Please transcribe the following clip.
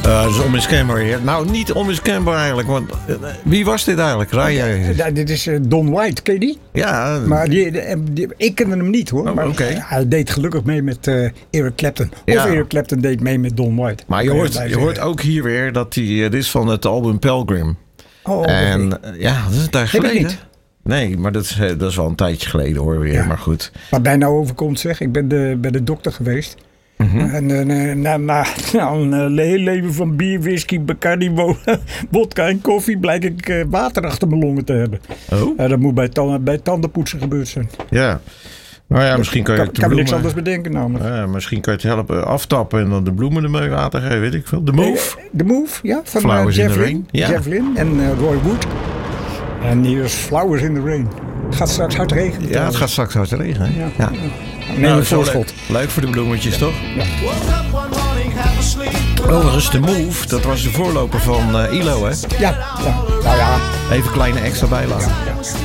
Dat is onmiskenbaar hier. Nou, niet onmiskenbaar eigenlijk. Want wie was dit eigenlijk? Dit is Don White, ken je die? Ja. Maar ik kende hem niet hoor. Maar hij deed gelukkig mee met Eric Clapton. Of Eric Clapton deed mee met Don White. Maar je hoort ook hier weer dat dit is van het album Pilgrim. En dat is een tijd geleden. Niet. Nee, maar dat is wel een tijdje geleden hoor weer. Ja. Maar goed. Wat mij nou overkomt zeg. Ik ben bij de dokter geweest. Mm-hmm. En na een heel leven van bier, whisky, Bacardi, vodka en koffie blijk ik water achter mijn longen te hebben. Oh? Dat moet bij tandenpoetsen gebeurd zijn. Ja. Nou ja, misschien kan je kan niks anders bedenken namelijk. Ja, misschien kan je het helpen aftappen en dan de bloemen ermee water geven, weet ik veel. De Move. De Move, ja. Van Flowers in the Rain. Ja. Jeff Lynne en Roy Wood. En hier is Flowers in the Rain. Het gaat straks hard regenen. Ja, het gaat straks hard regenen. Ja. Nee, voorschot. Leuk voor de bloemetjes, toch? Ja. Overigens, de Move, dat was de voorloper van ILO, hè? Ja. Nou ja. Even kleine extra bijlage. Ja.